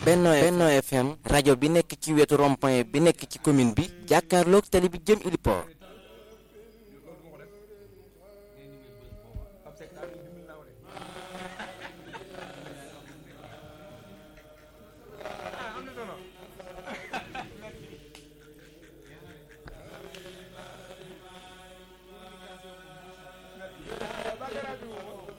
Benno FM rajo bi nekk ci wetu rond-point bi nekk ci commune bi jàkkaarloog tali bi jëm Ili Port